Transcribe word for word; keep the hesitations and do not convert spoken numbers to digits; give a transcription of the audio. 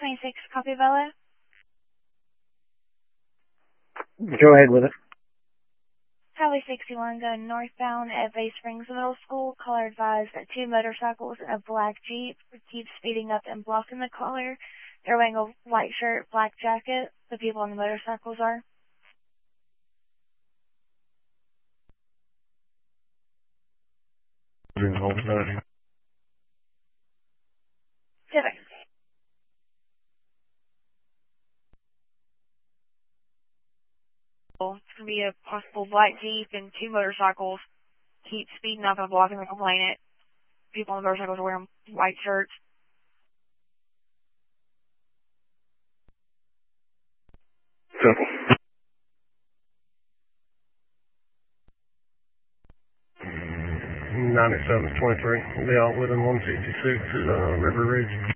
twenty-six, copy Bella. Go ahead with it. Highway sixty-one going northbound at Bay Springs Middle School. Caller advised that two motorcycles and a black Jeep keep speeding up and blocking the caller. They're wearing a white shirt, black jacket. The people on the motorcycles are. Civic. It's going to be a possible black Jeep and two motorcycles keep speeding up and blocking the complainant. People on the motorcycles are wearing white shirts. Simple. ninety-seven twenty-three. They all within one sixty-six uh, River Ridge.